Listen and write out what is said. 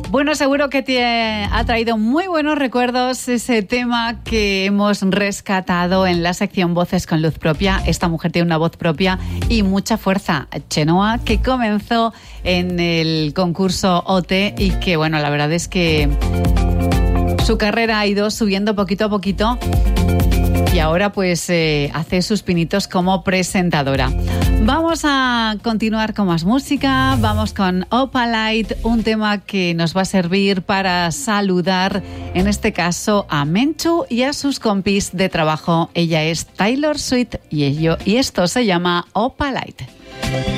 Bueno, seguro que te ha traído muy buenos recuerdos ese tema que hemos rescatado en la sección Voces con Luz Propia. Esta mujer tiene una voz propia y mucha fuerza. Chenoa, que comenzó en el concurso OT y que, bueno, la verdad es que su carrera ha ido subiendo poquito a poquito y ahora pues hace sus pinitos como presentadora. Vamos a continuar con más música, vamos con Opalite, un tema que nos va a servir para saludar, en este caso, a Menchu y a sus compis de trabajo. Ella es Taylor Swift y esto se llama Opalite.